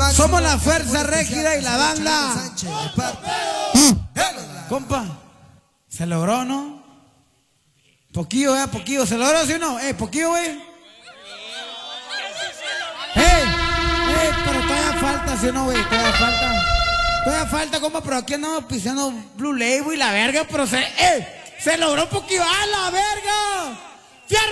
Somos la fuerza rígida y la banda. Compa, se logró, ¿no? Poquillo, poquillo. ¿Se logró, sí o no? Poquillo, güey. Pero todavía falta, ¿sí o no, güey? Todavía falta. Todavía falta, compa, pero aquí andamos pisando Blue Label y la verga, pero se logró poquillo. ¡A la verga!